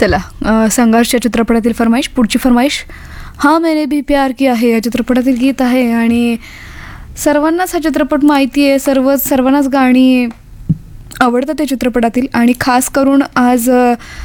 चला संघर्ष या चित्रपटातील फरमाईश. पुढची फरमाईश हा मैंने भी प्यार किया है या चित्रपटातील गीत आहे आणि सर्वांनाच हा चित्रपट माहिती आहे, सर्वांनाच गाणी आवडतात त्या चित्रपटातील आणि खास करून आज